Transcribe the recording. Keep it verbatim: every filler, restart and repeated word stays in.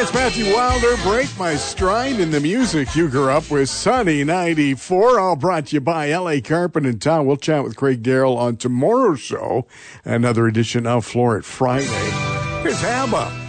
It's Matthew Wilder, Break My Stride in the music you grew up with. Sunny ninety-four, all brought to you by L A Carpet and Towel. We'll chat with Craig Darrell on tomorrow's show, another edition of Floor It Friday. Here's ABBA.